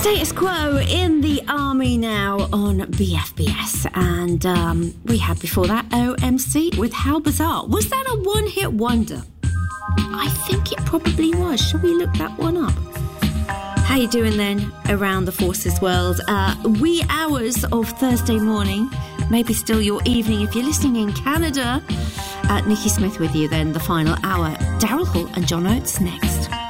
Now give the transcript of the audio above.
Status Quo in the Army now on BFBS, and we had before that OMC with How Bizarre. Was that a one-hit wonder? I think it probably was. Shall we look that one up? How you doing then around the Forces world? Wee hours of Thursday morning, maybe still your evening if you're listening in Canada. Nikki Smith with you then, the final hour. Daryl Hall and John Oates next.